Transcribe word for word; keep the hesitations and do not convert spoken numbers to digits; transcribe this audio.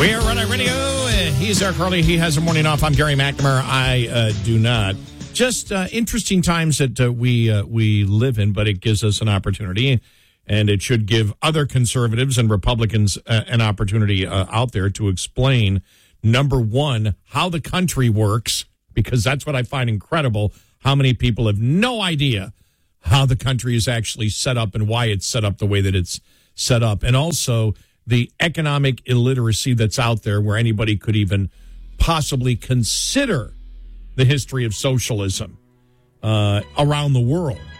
We are Red Eye Radio. Uh, He's Eric Carly. He has a morning off. I'm Gary McNamara. I uh, do not. Just uh, interesting times that uh, we uh, we live in, but it gives us an opportunity, and it should give other conservatives and Republicans uh, an opportunity uh, out there to explain, number one, how the country works, because that's what I find incredible, how many people have no idea how the country is actually set up and why it's set up the way that it's set up, and also the economic illiteracy that's out there where anybody could even possibly consider the history of socialism uh, around the world.